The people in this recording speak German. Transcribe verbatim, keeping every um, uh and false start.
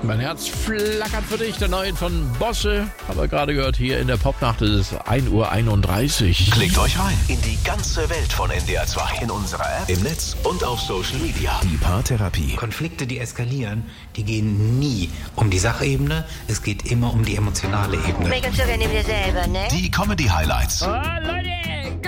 Mein Herz flackert für dich, der neuen von Bosse. Haben wir gerade gehört, hier in der Popnacht ist es ein Uhr einunddreißig. Klickt euch rein in die ganze Welt von N D R zwei. In unserer App, im Netz und auf Social Media. Die Paartherapie. Konflikte, die eskalieren, die gehen nie um die Sachebene. Es geht immer um die emotionale Ebene. Make up so nehmt ihr selber, ne? Die Comedy-Highlights. Oh, Leute,